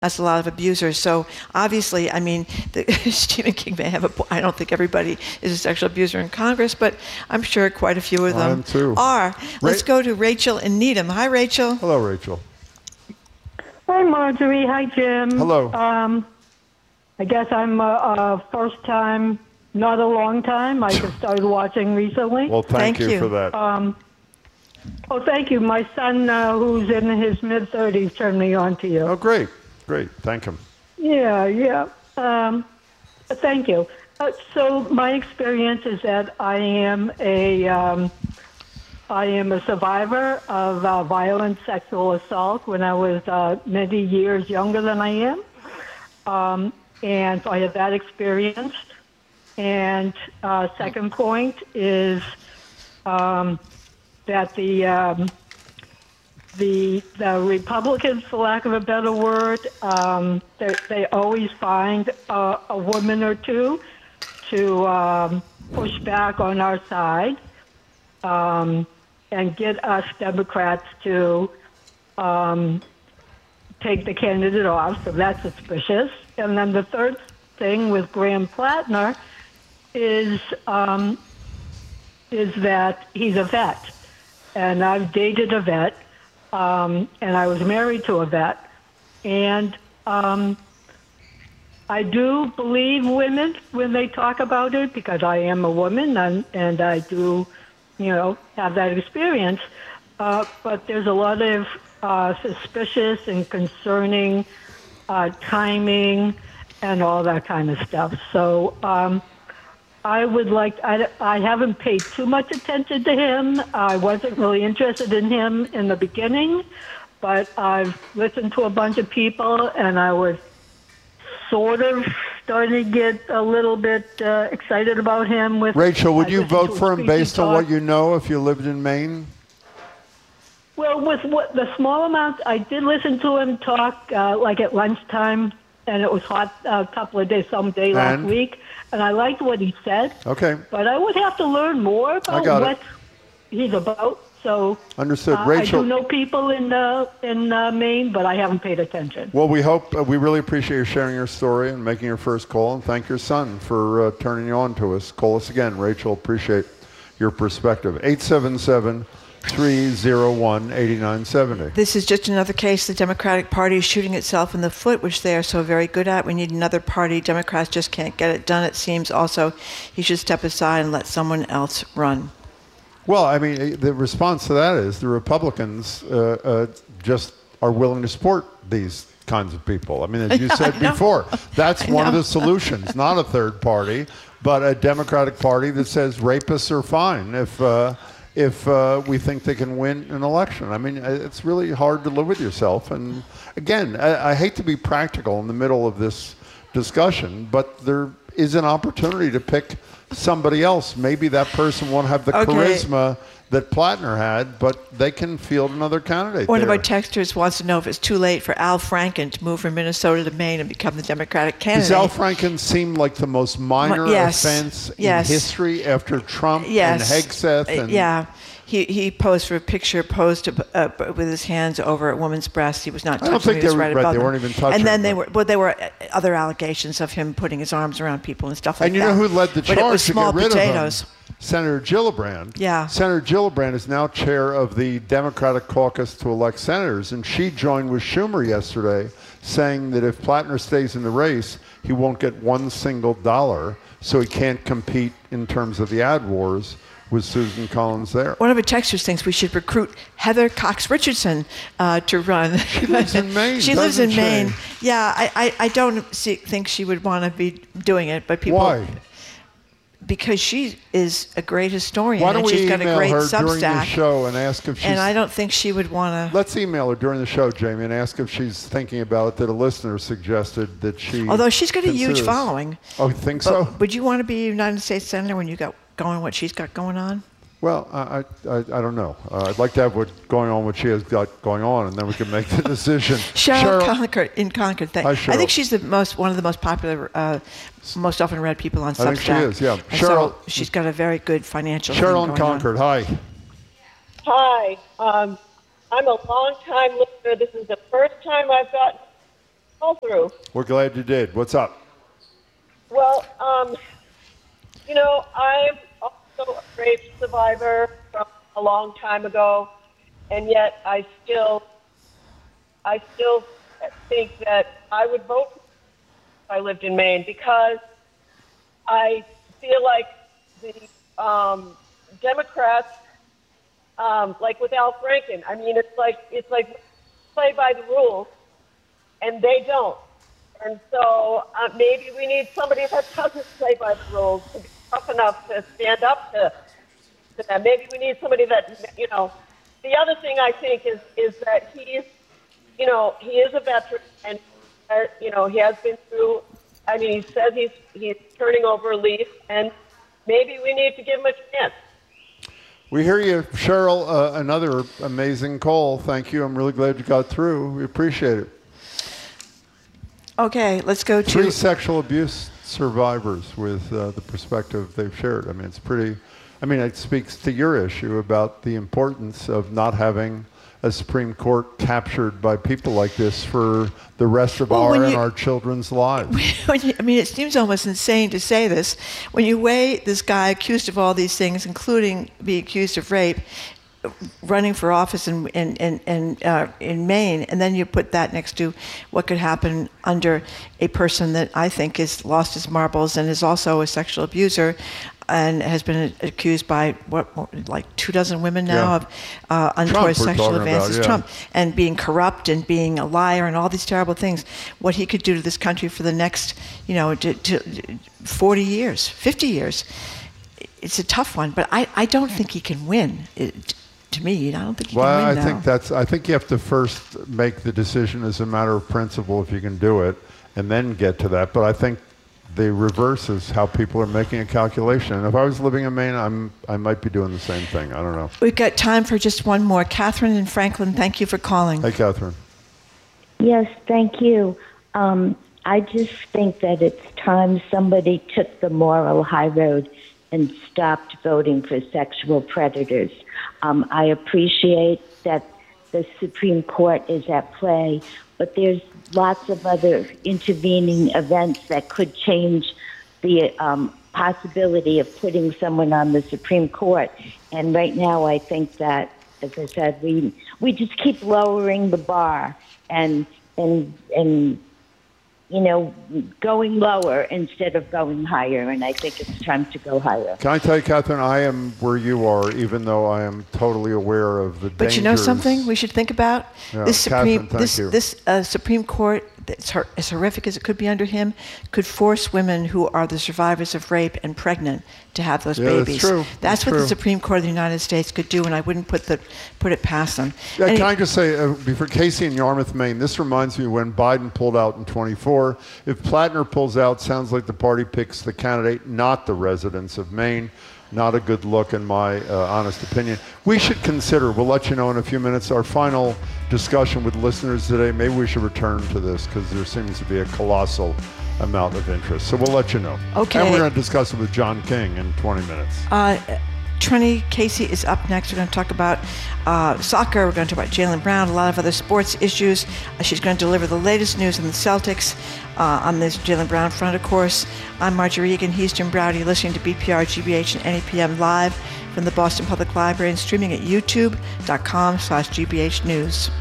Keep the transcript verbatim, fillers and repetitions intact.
That's a lot of abusers. So obviously, I mean, the, Stephen King may have a point. I don't think everybody is a sexual abuser in Congress, but I'm sure quite a few of them I am too. are. Let's Ra- go to Rachel in Needham. Hi, Rachel. Hello, Rachel. Hi, Marjorie. Hi, Jim. Hello. Um, I guess I'm a, a first time, not a long time. I just started watching recently. Well, thank, Thank you, you. for that. Um, oh, thank you. My son, uh, who's in his mid thirties, turned me on to you. Oh, great. Great. Thank him. Yeah, yeah. Um, thank you. Uh, so my experience is that I am a um, I am a survivor of uh, violent sexual assault when I was uh, many years younger than I am, um, and so I have that experience. And uh, second point is um, that the um, The the Republicans, for lack of a better word, um, they, they always find a, a woman or two to um, push back on our side um, and get us Democrats to um, take the candidate off. So that's suspicious. And then the third thing with Graham Plattner is um, is that he's a vet, and I've dated a vet. Um, and I was married to a vet. And um, I do believe women when they talk about it because I am a woman and, and I do, you know, have that experience. Uh, but there's a lot of uh, suspicious and concerning uh, timing and all that kind of stuff. So um, I would like, I, I haven't paid too much attention to him. I wasn't really interested in him in the beginning, but I've listened to a bunch of people and I was sort of starting to get a little bit uh, excited about him. With Rachel, would I you listened vote to for his him speech based and on what talk. you know if you lived in Maine? Well, with what the small amount, I did listen to him talk uh, like at lunchtime, and it was hot uh, a couple of days, some day last And? week, and I liked what he said. Okay. But I would have to learn more about got it. what he's about. So Understood. uh, Rachel. I do know people in uh, in uh, Maine, but I haven't paid attention. Well, we hope, uh, we really appreciate you sharing your story and making your first call, and thank your son for uh, turning you on to us. Call us again, Rachel. Appreciate your perspective. eight seven seven, three oh one, eight nine seven oh. This is just another case. The Democratic Party is shooting itself in the foot, which they are so very good at. We need another party. Democrats just can't get it done, it seems. Also, he should step aside and let someone else run. Well, I mean, the response to that is the Republicans uh, uh, just are willing to support these kinds of people. I mean, as you I said know. before, that's I one of know. the solutions, not a third party, but a Democratic Party that says rapists are fine if uh, if uh, we think they can win an election. I mean, it's really hard to live with yourself. And again, I, I hate to be practical in the middle of this discussion, but there is an opportunity to pick somebody else. Maybe that person won't have the Okay. charisma that Plattner had, but they can field another candidate. One there. of our texters wants to know if it's too late for Al Franken to move from Minnesota to Maine and become the Democratic candidate. Does Al Franken seem like the most minor Yes. offense Yes. in history after Trump Yes. and Hegseth? And Uh, yeah. He he posed for a picture, posed uh, with his hands over a woman's breast. He was not I touching don't think him, he was they were- right right, above they them. weren't even touching And then him, they but- were, well, there were other allegations of him putting his arms around people and stuff like And you that. know who led the But charge it was to small get rid potatoes. of him? Senator Gillibrand. Yeah. Senator Gillibrand is now chair of the Democratic caucus to elect senators, and she joined with Schumer yesterday saying that if Plattner stays in the race, he won't get one single dollar, so he can't compete in terms of the ad wars with Susan Collins there. One of the texters thinks we should recruit Heather Cox Richardson uh, to run. She lives in Maine, She lives in doesn't she? Maine. Yeah, I, I, I don't see, think she would want to be doing it, but people. Why? Because she is a great historian Why don't and we she's got a email great her during the Substack. show and ask if she's... And I don't think she would want to. Let's email her during the show, Jamie, and ask if she's thinking about it, that a listener suggested that she... Although she's got a huge considers. following. Oh, you think But so? would you want to be a United States Senator when you got going what she's got going on? Well, I, I, I don't know. Uh, I'd like to have what going on, what she has got going on, and then we can make the decision. Cheryl, Concord in Concord. Thank, Hi, I Cheryl. think she's the most one of the most popular, uh, most often read people on Substack. I think she is, yeah. And Cheryl- so she's got a very good financial. Cheryl thing in going on. Concord, hi. Hi. Um, I'm a long-time listener. This is the first time I've got call through. We're glad you did. What's up? Well, um, you know, I'm also a rape survivor from a long time ago, and yet I still, I still think that I would vote if I lived in Maine, because I feel like the um, Democrats, um, like with Al Franken, I mean, it's like it's like play by the rules, and they don't. And so uh, maybe we need somebody that doesn't play by the rules to be tough enough to stand up to, to them. Maybe we need somebody that, you know. The other thing I think is is that he's, you know, he is a veteran, and uh, you know, he has been through. I mean, he says he's he's turning over a leaf, and maybe we need to give him a chance. We hear you, Cheryl. Uh, another amazing call. Thank you. I'm really glad you got through. We appreciate it. Okay, let's go to Three sexual abuse survivors with uh, the perspective they've shared. I mean, it's pretty, I mean, it speaks to your issue about the importance of not having a Supreme Court captured by people like this for the rest of Well, our when and you- our children's lives. when you, I mean, it seems almost insane to say this. When you weigh this guy accused of all these things, including being accused of rape, running for office in in in in, uh, in Maine, and then you put that next to what could happen under a person that I think has lost his marbles and is also a sexual abuser, and has been accused by what, what like two dozen women now Yeah. of uh, untoward Trump we're sexual talking about, advances. yeah. Trump, and being corrupt and being a liar and all these terrible things. What he could do to this country for the next, you know, to, to forty years, fifty years. It's a tough one, but I, I don't think he can win. It, to me, I don't think he Well, can I win now. think that's. I think you have to first make the decision as a matter of principle if you can do it, and then get to that. But I think the reverse is how people are making a calculation. And if I was living in Maine, I'm I might be doing the same thing. I don't know. We've got time for just one more. Catherine and Franklin, thank you for calling. Hey, Catherine. Yes, thank you. Um, I just think that it's time somebody took the moral high road and stopped voting for sexual predators. Um, I appreciate that the Supreme Court is at play, but there's lots of other intervening events that could change the um, possibility of putting someone on the Supreme Court. And right now, I think that, as I said, we we just keep lowering the bar and and and you know, going lower instead of going higher, and I think it's time to go higher. Can I tell you, Catherine, I am where you are, even though I am totally aware of the But dangers. you know something we should think about? Yeah, this Catherine, Supreme, thank this, you. this uh, Supreme Court, that's hor- as horrific as it could be under him, could force women who are the survivors of rape and pregnant to have those Yeah, that's babies. true. That's That's what true. the Supreme Court of the United States could do, and I wouldn't put the put it past them. Yeah, And can it- I just say, uh, before Casey in Yarmouth, Maine, this reminds me when Biden pulled out in twenty-four. If Plattner pulls out, sounds like the party picks the candidate, not the residents of Maine. Not a good look, in my uh, honest opinion. We should consider, we'll let you know in a few minutes, our final discussion with listeners today. Maybe we should return to this because there seems to be a colossal amount of interest. So we'll let you know. Okay. And we're going to discuss it with John King in twenty minutes. Uh, Trini Casey is up next. We're going to talk about uh, soccer. We're going to talk about Jaylen Brown, a lot of other sports issues. Uh, she's going to deliver the latest news on the Celtics uh, on this Jaylen Brown front, of course. I'm Marjorie Egan. He's Jim Browdy, listening to B P R, G B H, and N E P M live from the Boston Public Library and streaming at youtube dot com slash G B H News.